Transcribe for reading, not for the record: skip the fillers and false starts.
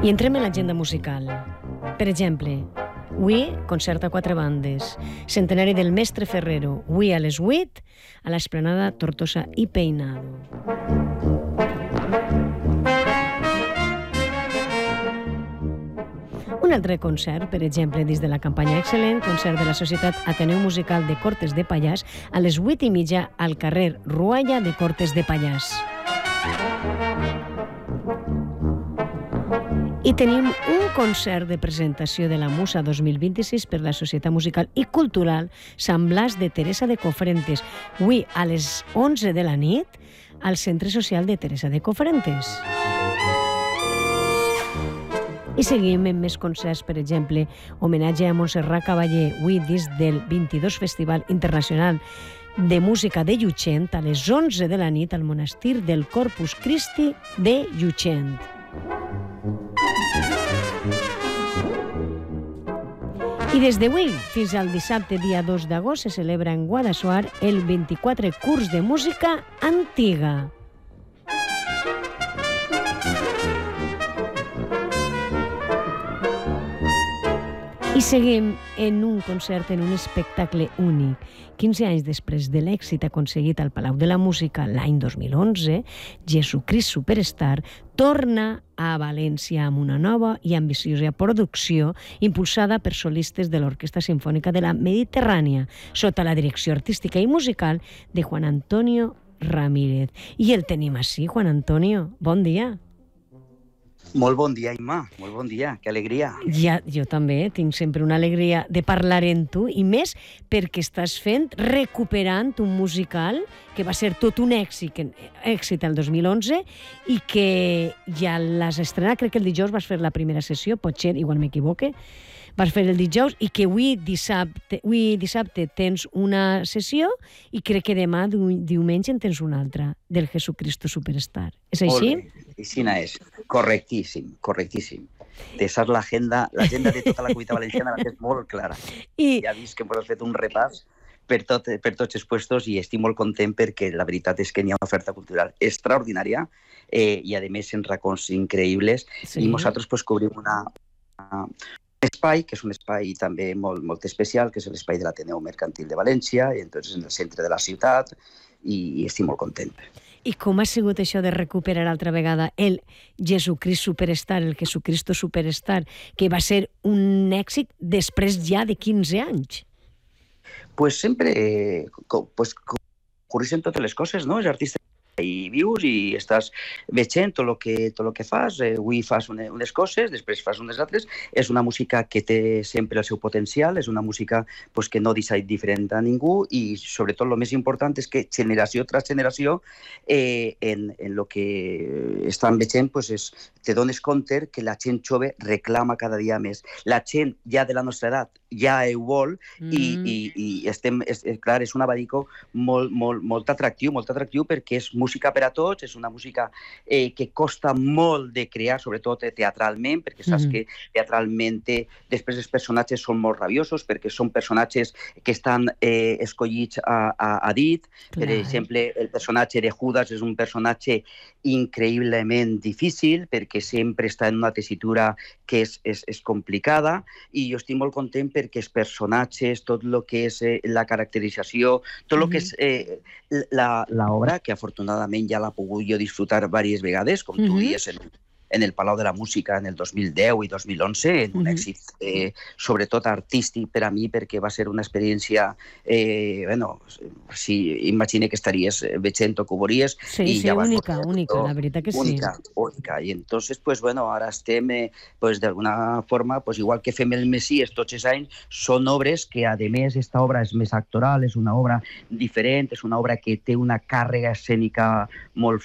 I entrem en l'agenda musical. Per exemple, avui, concert a 4 bandes. Centenari del Mestre Ferrero, avui a les 8, a l'Esplanada Tortosa i Peinado. Un altre concert, per exemple, dins de la campanya Excel·lent, concert de la Societat Ateneu Musical de Cortes de Pallars, a les 8:30 al carrer Rualla de Cortes de Pallars. I tenim un concert de presentació de la Musa 2026 per la Societat Musical i Cultural Sant Blas de Teresa de Cofrentes, avui a les 11 de la nit al Centre Social de Teresa de Cofrentes. I seguim amb més concerts, per exemple, homenatge a Montserrat Caballé, avui dins del 22 Festival Internacional de Música de Llutxent, a les 11 de la nit al Monestir del Corpus Christi de Llutxent. I des d'avui fins al dissabte, dia 2 d'agost, se celebra en Guadassuar el 24è curs de música antiga. I seguim en un concert, en un espectacle únic. 15 anys després de l'èxit aconseguit al Palau de la Música l'any 2011, Jesucrist Superstar torna a València amb una nova i ambiciosa producció impulsada per solistes de l'Orquestra Simfònica de la Mediterrània, sota la direcció artística i musical de Juan Antonio Ramírez. I el tenim així, Juan Antonio. Bon dia. Molt bon dia, Imma. Molt bon dia. Que alegria. Ja, jo també tinc sempre una alegria de parlar amb tu, i més perquè estàs recuperant un musical que va ser tot un èxit el 2011 i que ja l'has estrenat. Crec que el dijous vas fer la primera sessió, potser, igual m'equivoque, vas fer el dijous, i que avui dissabte tens una sessió i crec que demà, diumenge, en tens una altra, del Jesucristo Superstar. És així? Molt bé. Aixina és. Correctíssim, correctíssim. Deixar l'agenda de tota la comunitat valenciana és molt clara. Ja he vist que hem fet un repàs per tots els puestos i estic molt content perquè la veritat és que hi ha una oferta cultural extraordinària i, a més, en racons increïbles. Sí. I nosaltres cobrim un espai, que és un espai també molt especial, que és l'espai de l'Ateneu Mercantil de València, i entonces en el centre de la ciutat, i estic molt content. I com ha sigut això de recuperar altra vegada el Jesucrist Superstar, el Jesucristo Superstar, que va ser un èxit després ja de 15 anys? Pues sempre correixen totes les coses, no? Els artistes i vius i estàs veient tot el que fas. Avui fas unes coses, després fas unes altres. És una música que té sempre el seu potencial, és una música que no deixa diferent a ningú, i sobretot el més important és que generació tras generació en el que estan veient te dones compte que la gent jove reclama cada dia més. La gent ja de la nostra edat ja ho vol i clar, és un abanico molt atractiu perquè és música per a tots, és una música que costa molt de crear, sobretot teatralment, perquè saps que teatralment després els personatges són molt rabiosos, perquè són personatges que estan escollits a dit. Per exemple, el personatge de Judas és un personatge increïblement difícil, perquè sempre està en una tessitura que és complicada, i jo estic molt content perquè els personatges, tot el que és la caracterització, tot el que és l'obra, que afortunadament ja l'ha pogut jo disfrutar diverses vegades, com tu dius, en el Palau de la Música en el 2010 i 2011, en un èxit sobretot artístic per a mi, perquè va ser una experiència, imagina que estaries veient o que ho veuries. Sí, única, la veritat que sí. Única. I entonces, ara estem, d'alguna forma, igual que fem el Messies tots els anys, són obres que, a més, aquesta obra és més actoral, és una obra diferent, és una obra que té una càrrega escènica molt